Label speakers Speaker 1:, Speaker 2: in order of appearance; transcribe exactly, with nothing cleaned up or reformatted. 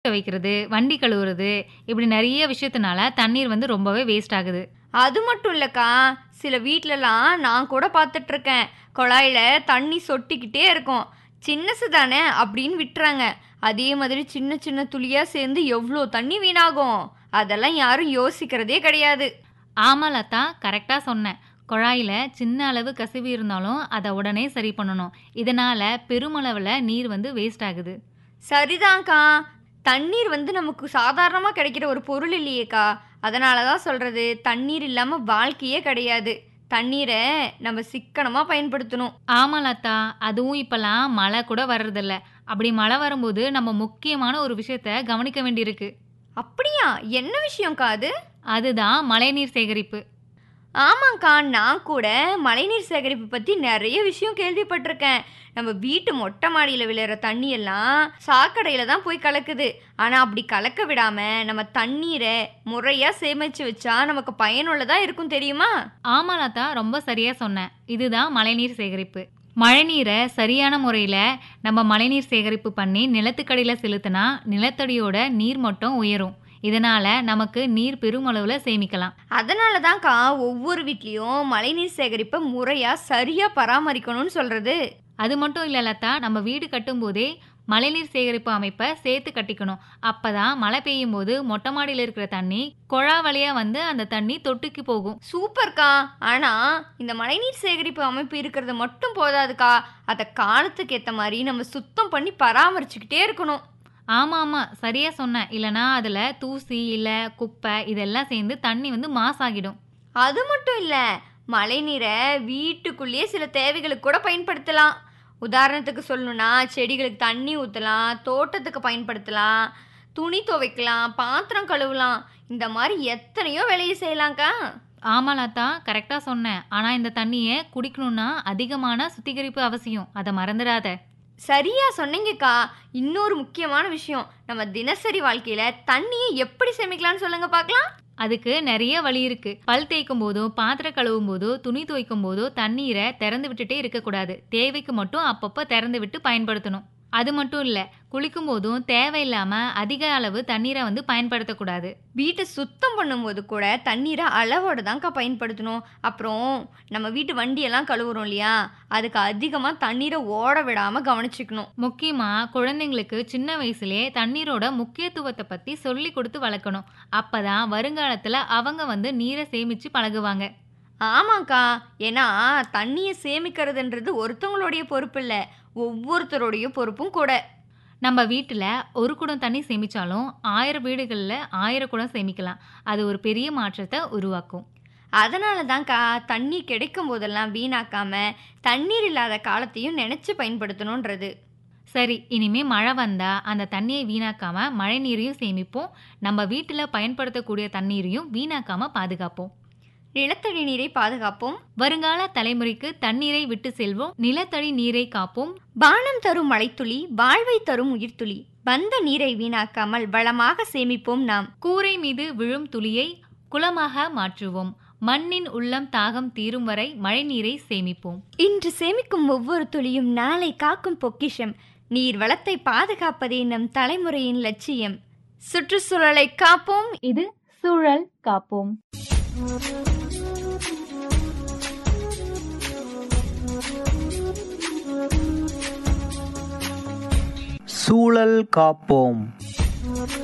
Speaker 1: வைக்கிறது, வண்டி கழுவுறது, இப்படி நெறைய விஷயத்தினால தண்ணீர் வந்து ரொம்பவே வேஸ்ட் ஆகுது.
Speaker 2: அது மட்டும் இல்லக்கா, சில வீட்லலாம் நான் கூட பார்த்துட்ருக்கேன். குழாயில தண்ணி சொட்டிக்கிட்டே இருக்கும். சின்னசு தானே அப்படின்னு விட்டுறாங்க. அதே மாதிரி சின்ன சின்ன துளியா சேர்ந்து எவ்ளோ தண்ணி வீணாகும். அதெல்லாம் யாரும் யோசிக்கிறதே கிடையாது.
Speaker 1: ஆமா லதா, கரெக்ட்டா சொன்ன. குழாயில சின்ன அளவு கசிவு இருந்தாலும் அத உடனே சரி பண்ணணும். இதனால பெருமளவுல நீர் வந்து வேஸ்ட் ஆகுது.
Speaker 2: சரிதான்க்கா. தண்ணீர் வந்து நமக்கு சாதாரணமா கிடைக்கிற ஒரு பொருள் இல்லையேக்கா. அதனால தான் சொல்றது, தண்ணீர் இல்லாம வாழ்க்கையே கிடையாது. தண்ணீர நம்ம சிக்கனமா பயன்படுத்தணும்.
Speaker 1: ஆமா லதா, அதுவும் இப்பலாம் மழை கூட வர்றதில்ல. அப்படி மழை வரும்போது நம்ம முக்கியமான ஒரு விஷயத்த கவனிக்க வேண்டியிருக்கு.
Speaker 2: அப்படியா? என்ன விஷயம்க்கா அது?
Speaker 1: அதுதான் மழைநீர் சேகரிப்பு.
Speaker 2: ஆமாங்க்கா, நான் கூட மழைநீர் சேகரிப்பு பத்தி நிறைய விஷயம் கேள்விப்பட்டிருக்கேன். நம்ம வீட்டு மொட்டை மாடியில் விழுற தண்ணி எல்லாம் சாக்கடையில தான் போய் கலக்குது. ஆனா அப்படி கலக்க விடாம நம்ம தண்ணீரை முறையா சேமிச்சு வச்சா நமக்கு பயனுள்ளதா இருக்கும் தெரியுமா?
Speaker 1: ஆமா லதா, ரொம்ப சரியா சொன்ன. இதுதான் மழைநீர் சேகரிப்பு. மழைநீரை சரியான முறையில நம்ம மழைநீர் சேகரிப்பு பண்ணி நிலத்துக்கடியில செலுத்தினா நிலத்தடியோட நீர் மட்டம் உயரும். இதனால நமக்கு நீர் பெருமளவுல சேமிக்கலாம்.
Speaker 2: அதனால தான்க்கா ஒவ்வொரு வீட்லயும் மழைநீர் சேகரிப்பை முறையா சரியா பராமரிக்கணும்னு சொல்றது.
Speaker 1: அது மட்டும் இல்ல லதா, நம்ம வீடு கட்டும் போதே மழைநீர் சேகரிப்பு அமைப்பை சேர்த்து கட்டிக்கணும். அப்பதான் மழை பெய்யும் போது மொட்டை மாடியில இருக்கிற தண்ணி குழா வழியா வந்து அந்த தண்ணி தொட்டிக்கு போகும்.
Speaker 2: சூப்பர்க்கா. ஆனா இந்த மழைநீர் சேகரிப்பு அமைப்பு இருக்கிறது மட்டும் போதாதுக்கா. அதை காலத்துக்கு ஏற்ற மாதிரி நம்ம சுத்தம் பண்ணி பராமரிச்சுக்கிட்டே இருக்கணும்.
Speaker 1: ஆமா ஆமா, சரியா சொன்ன. இல்லனா அதுல தூசி இல்ல குப்பை இதெல்லாம் சேர்ந்து தண்ணி வந்து மாசாகிடும்.
Speaker 2: அது மட்டும் இல்ல, மழை நீரை வீட்டுக்குள்ளேயே சில தேவைகளுக்கு கூட பயன்படுத்தலாம். உதாரணத்துக்கு சொல்லணும்னா செடிகளுக்கு தண்ணி ஊற்றலாம், தோட்டத்துக்கு பயன்படுத்தலாம், துணி துவைக்கலாம், பாத்திரம் கழுவலாம். இந்த மாதிரி எத்தனையோ வேலையை செய்யலாம்க்கா.
Speaker 1: ஆமா லதா, கரெக்டா சொன்ன. ஆனா இந்த தண்ணியை குடிக்கணும்னா அதிகமான சுத்திகரிப்பு அவசியம். அதை மறந்துடாத.
Speaker 2: சரியா சொன்னீங்கக்கா. இன்னொரு முக்கியமான விஷயம், நம்ம தினசரி வாழ்க்கையில தண்ணியை எப்படி சேமிக்கலாம்னு சொல்லுங்க பார்க்கலாம்.
Speaker 1: அதுக்கு நிறைய வழி இருக்கு. பல் தேய்க்கும் போதோ, பாத்திரம் கழுவும் போதோ, துணி துவைக்கும் போதோ தண்ணீரை திறந்து விட்டுட்டே இருக்கக்கூடாது. தேவைக்கு மட்டும் அப்பப்போ திறந்து விட்டு பயன்படுத்தணும். அது மட்டும் இல்ல, குளிக்கும் போதும் தேவையில்லாம அதிக அளவு தண்ணீரை வந்து பயன்படுத்தக்கூடாது.
Speaker 2: வீட்டை சுத்தம் பண்ணும்போது கூட தண்ணீரை அளவோட தான்க்கா பயன்படுத்தணும். அப்புறம் நம்ம வீட்டு வண்டியெல்லாம் கழுவுறோம் இல்லையா, அதுக்கு அதிகமாக தண்ணீரை ஓட விடாமல் கவனிச்சுக்கணும்.
Speaker 1: முக்கியமா குழந்தைங்களுக்கு சின்ன வயசுலயே தண்ணீரோட முக்கியத்துவத்தை பத்தி சொல்லி கொடுத்து வளர்க்கணும். அப்பதான் வருங்காலத்துல அவங்க வந்து நீரை சேமிச்சு பழகுவாங்க.
Speaker 2: ஆமாக்கா. ஏன்னா தண்ணியை சேமிக்கிறதுன்றது ஒருத்தவங்களுடைய பொறுப்பு இல்லை, ஒவ்வொருத்தருடைய பொறுப்பும் கூட.
Speaker 1: நம்ம வீட்டில் ஒரு குடம் தண்ணி சேமிச்சாலும் ஆயிரம் வீடுகளில் ஆயிரம் குடம் சேமிக்கலாம். அது ஒரு பெரிய மாற்றத்தை உருவாக்கும்.
Speaker 2: அதனால தான்க்கா தண்ணி கிடைக்கும் போதெல்லாம் வீணாக்காம தண்ணீர் இல்லாத காலத்தையும் நினைச்சு பயன்படுத்தணுன்றது.
Speaker 1: சரி, இனிமே மழை வந்தா அந்த தண்ணியை வீணாக்காம மழை நீரையும் சேமிப்போம். நம்ம வீட்டில் பயன்படுத்தக்கூடிய தண்ணீரையும் வீணாக்காம பாதுகாப்போம்.
Speaker 2: நிலத்தடி நீரை பாதுகாப்போம்.
Speaker 1: வருங்கால தலைமுறைக்கு தண்ணீரை விட்டு செல்வோம். நிலத்தடி நீரை காப்போம்.
Speaker 2: வானம் தரும் மழைத்துளி, வாழ்வை தரும் உயிர்த்துளி. வந்த நீரை வீணாக்காமல் வளமாக சேமிப்போம் நாம்.
Speaker 1: கூரை மீது விழும் துளியை குளமாக மாற்றுவோம். மண்ணின் உள்ளம் தாகம் தீரும் வரை மழை நீரை சேமிப்போம்.
Speaker 2: இன்று சேமிக்கும் ஒவ்வொரு துளியும் நாளை காக்கும் பொக்கிஷம். நீர் வளத்தை பாதுகாப்பதே நம் தலைமுறையின் லட்சியம். சுற்றுச்சூழலை காப்போம்.
Speaker 1: இது சூழல் காப்போம்.
Speaker 3: சூழல் காப்போம்.